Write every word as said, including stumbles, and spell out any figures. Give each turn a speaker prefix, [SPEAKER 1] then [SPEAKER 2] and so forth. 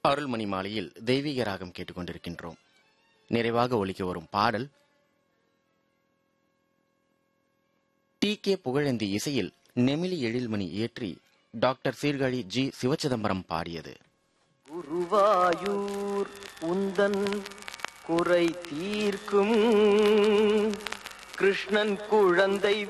[SPEAKER 1] அருள்மணி மாலையில் தெய்வீக ராகம் கேட்டுக்கொண்டிருக்கின்றோம். நிறைவாக ஒலிக்க வரும் பாடல் டி கே புகழேந்தி இசையில் நெமிலி எழில்மணி இயற்றி டாக்டர் சீர்காழி ஜி சிவச்சிதம்பரம் பாடியது.
[SPEAKER 2] குருவாயூர் உந்தன் குறை தீர்க்கும் கிருஷ்ணன் குழந்தை